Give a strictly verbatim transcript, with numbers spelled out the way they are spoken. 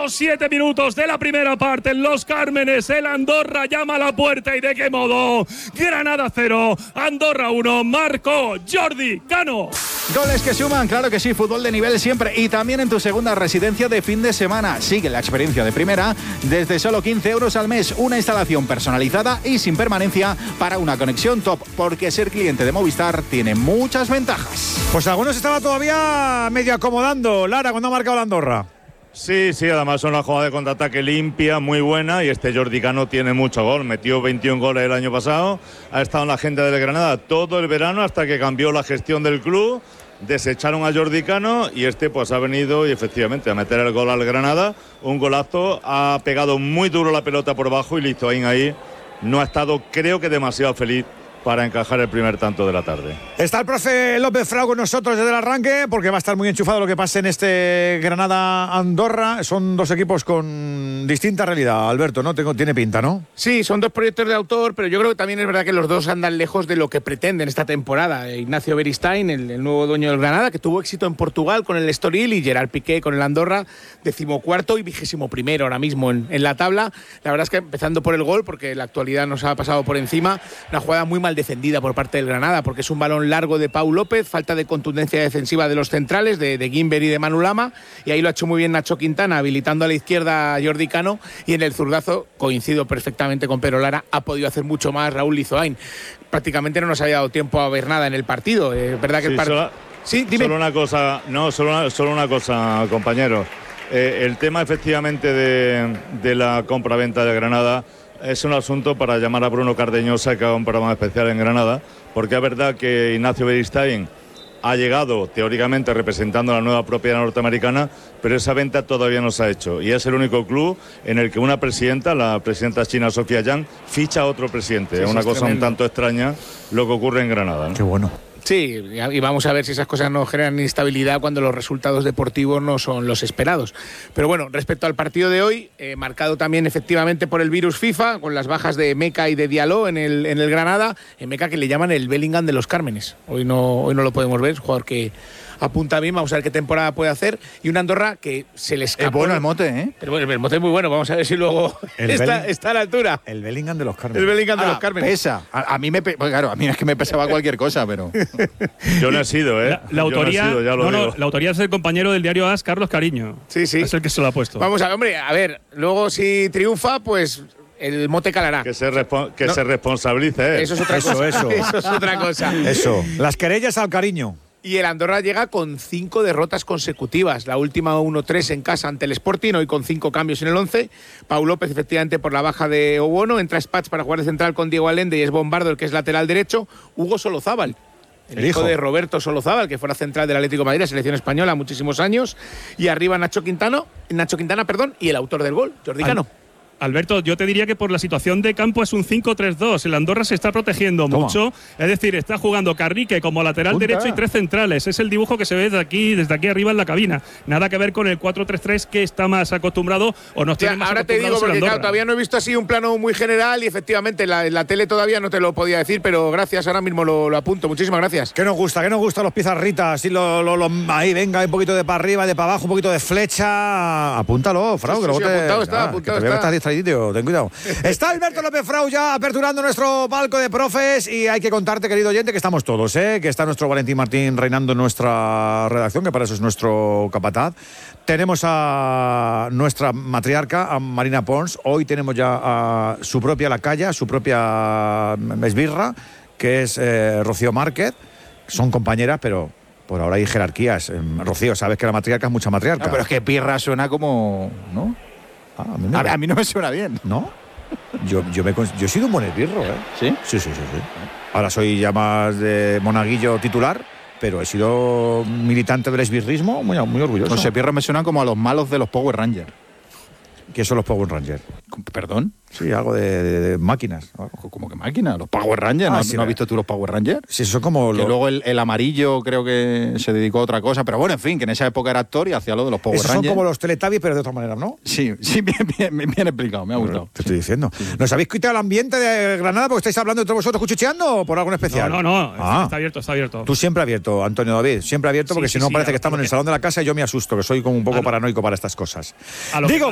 los siete minutos de la primera parte en Los Cármenes. El Andorra llama a la puerta. ¿Y de qué modo? Granada cero, Andorra uno. Marcó Jordi Cano. Goles que suman, claro que sí, fútbol de nivel siempre. Y también en tu segunda residencia de fin de semana. Sigue la experiencia de primera desde solo quince euros al mes. Una instalación personalizada y sin permanencia para una conexión top. Porque ser cliente de Movistar tiene muchas ventajas. Pues algunos estaba todavía medio acomodando. Lara, cuando ha marcado la Andorra. Sí, sí, además es una jugada de contraataque limpia, muy buena, y este Jordi Cano tiene mucho gol, metió veintiún goles el año pasado, ha estado en la agenda del Granada todo el verano hasta que cambió la gestión del club, desecharon a Jordi Cano y este pues ha venido y efectivamente a meter el gol al Granada, un golazo, ha pegado muy duro la pelota por abajo y Lizoain ahí no ha estado, creo que demasiado feliz para encajar el primer tanto de la tarde. Está el profe López Frau con nosotros desde el arranque, porque va a estar muy enchufado lo que pase en este Granada-Andorra. Son dos equipos con distinta realidad, Alberto, ¿no? Tengo, tiene pinta, ¿no? Sí, son dos proyectos de autor, pero yo creo que también es verdad que los dos andan lejos de lo que pretenden esta temporada. Ignacio Beristain, el, el nuevo dueño del Granada, que tuvo éxito en Portugal con el Estoril, y Gerard Piqué con el Andorra, decimocuarto y vigésimo primero ahora mismo en, en la tabla. La verdad es que empezando por el gol, porque la actualidad nos ha pasado por encima, una jugada muy mal defendida por parte del Granada, porque es un balón largo de Pau López, falta de contundencia defensiva de los centrales, de, de Guimber y de Manu Lama, y ahí lo ha hecho muy bien Nacho Quintana, habilitando a la izquierda a Jordi Cano, y en el zurdazo, coincido perfectamente con Pedro Lara, ha podido hacer mucho más Raúl Lizoain. Prácticamente no nos había dado tiempo a ver nada en el partido. Es verdad que sí, el partido... Solo, sí, dime. Solo una cosa, no, solo una, solo una cosa, compañeros. Eh, el tema efectivamente de, de la compra-venta de Granada es un asunto para llamar a Bruno Cardeñosa, que haga un programa especial en Granada, porque es verdad que Ignacio Beristain ha llegado teóricamente representando a la nueva propiedad norteamericana, pero esa venta todavía no se ha hecho y es el único club en el que una presidenta, la presidenta china Sofía Yang, ficha a otro presidente. Sí, es una es cosa tremendo. Un tanto extraña lo que ocurre en Granada, ¿no? Qué bueno. Sí, y vamos a ver si esas cosas no generan instabilidad cuando los resultados deportivos no son los esperados. Pero bueno, respecto al partido de hoy, eh, marcado también efectivamente por el virus FIFA, con las bajas de Meca y de Diallo en el, en el Granada, en Meca que le llaman el Bellingham de los Cármenes. Hoy no, hoy no lo podemos ver, es un jugador que apunta bien, vamos a ver qué temporada puede hacer, y una Andorra que se le escapó. Es bueno el mote, ¿eh? Pero bueno, el mote es muy bueno, vamos a ver si luego está, está a la altura. El Bellingham de los Cármenes. El Bellingham de ah, los Cármenes. Pesa. A, a mí me pe- pues claro, a mí es que me pesaba cualquier cosa, pero yo no he sido, ¿eh? La, la autoría, no, sido, no, no, la autoría es el compañero del diario A S, Carlos Cariño. Sí, sí. Es el que se lo ha puesto. Vamos a ver, hombre, a ver, luego si triunfa, pues el mote calará. Que se, respo- que no. se responsabilice, ¿eh? Eso es otra eso, cosa. Eso, eso es otra cosa. Eso. Las querellas al cariño. Y el Andorra llega con cinco derrotas consecutivas. La última uno tres en casa ante el Sporting, hoy con cinco cambios en el once. Pau López, efectivamente, por la baja de Obono. Entra Spats para jugar de central con Diego Allende y es Bombardo, el que es lateral derecho. Hugo Solozábal, el, el hijo. hijo de Roberto Solozábal, que fuera central del Atlético de Madrid, selección española, muchísimos años. Y arriba Nacho Quintana, Nacho Quintana, perdón, y el autor del gol, Jordi Cano. Alberto, yo te diría que por la situación de campo es un cinco tres dos. El Andorra se está protegiendo Toma. mucho. Es decir, está jugando Carrique como lateral Punta. derecho y tres centrales. Es el dibujo que se ve desde aquí, desde aquí arriba en la cabina. Nada que ver con el cuatro tres tres que está más acostumbrado o nos tiene más ahora te digo, porque claro, todavía no he visto así un plano muy general y efectivamente la, la tele todavía no te lo podía decir, pero gracias, ahora mismo lo, lo apunto. Muchísimas gracias. ¿Qué nos gusta? ¿Qué nos gustan los pizarritas? Y lo, lo, lo, ahí, venga, un poquito de para arriba, de para abajo, un poquito de flecha. Apúntalo, Frau, sí, que sí, luego sí, te, apuntado está, ah, apuntado que te está. Estás distraído, ten cuidado. Está Alberto López Frau ya aperturando nuestro palco de profes y hay que contarte, querido oyente, que estamos todos, ¿eh? Que está nuestro Valentín Martín reinando en nuestra redacción, que para eso es nuestro capataz. Tenemos a nuestra matriarca, a Marina Pons. Hoy tenemos ya a su propia lacaya, su propia esbirra, que es eh, Rocío Márquez. Son compañeras, pero por ahora hay jerarquías. Eh, Rocío, sabes que la matriarca es mucha matriarca. No, pero es que pirra suena como, ¿no? Ah, a, mí me... a, a mí no me suena bien. ¿No? Yo, yo, me, yo he sido un buen esbirro, ¿eh? ¿Sí? Sí, sí, sí, sí. Ahora soy ya más de monaguillo titular, pero he sido militante del esbirrismo, muy, muy orgulloso. Los esbirros me suenan como a los malos de los Power Rangers. ¿Qué son los Power Rangers? ¿Perdón? Sí, algo de, de, de máquinas. ¿Cómo que máquinas? ¿Los Power Rangers? Ah, ¿No, sí, ¿no has visto tú los Power Rangers? Sí, eso como... Que lo... luego el, el amarillo creo que se dedicó a otra cosa, pero bueno, en fin, que en esa época era actor y hacía lo de los Power Esos Rangers. son como los Teletubbies, pero de otra manera, ¿no? Sí, sí, bien, bien, bien explicado, me ha gustado. Te estoy diciendo. Sí. ¿Nos habéis quitado el ambiente de Granada porque estáis hablando entre vosotros cuchicheando o por algo especial? No, no, no, ah. está abierto, está abierto. Tú siempre abierto, Antonio David, siempre abierto, porque sí, si sí, no sí, parece que estamos en el salón de la casa y yo me asusto, que soy como un poco paranoico para estas cosas. Digo